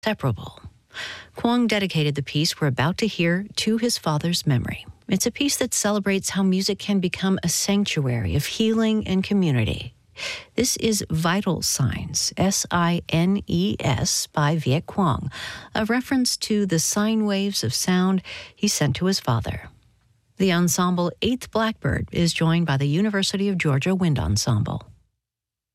inseparable. Kwong dedicated the piece we're about to hear to his father's memory. It's a piece that celebrates how music can become a sanctuary of healing and community. This is Vital Signs, S-I-N-E-S, by Viet Quang, a reference to the sine waves of sound he sent to his father. The ensemble 8th Blackbird is joined by the University of Georgia Wind Ensemble.